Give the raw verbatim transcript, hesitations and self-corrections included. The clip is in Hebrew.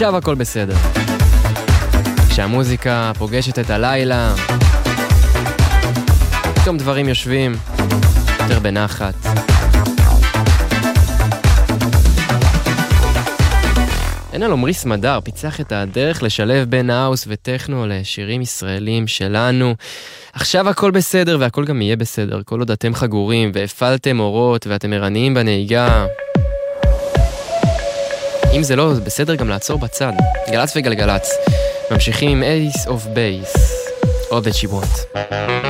עכשיו הכל בסדר. כשהמוזיקה פוגשת את הלילה, פתאום דברים יושבים יותר בנחת. אין על עומרי סמדר פיצח את הדרך לשלב בין האוס וטכנו לשירים ישראלים שלנו. עכשיו הכל בסדר והכל גם יהיה בסדר, כל עוד אתם חגורים והפעלתם אורות ואתם ערניים בנהיגה. אם זה לא בסדר גם לעצור בצד. גלץ וגלגלץ ממשיכים עם Ace of Base, All That She Want.